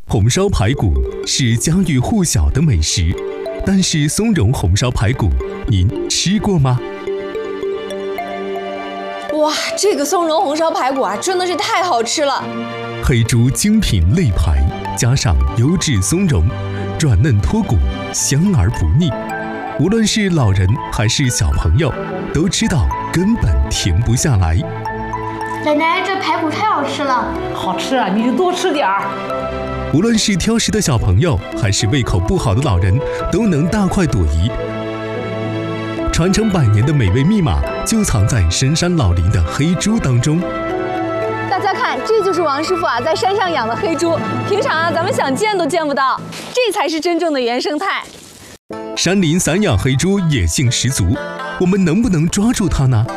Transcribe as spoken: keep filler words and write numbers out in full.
红烧排骨是家喻户晓的美食，但是松茸红烧排骨，您吃过吗？ 哇，这个松茸红烧排骨啊，真的是太好吃了！ 黑猪精品肋排，加上优质松茸，软嫩脱骨，香而不腻。无论是老人还是小朋友，都知道根本停不下来。 奶奶，这排骨太好吃了！ 好吃啊，你就多吃点儿。 无论是挑食的小朋友，还是胃口不好的老人，都能大快朵颐。传承百年的美味密码，就藏在深山老林的黑猪当中。 大家看，这就是王师傅啊在山上养的黑猪，平常啊咱们想见都见不到，这才是真正的原生态。 山林散养黑猪野性十足，我们能不能抓住它呢？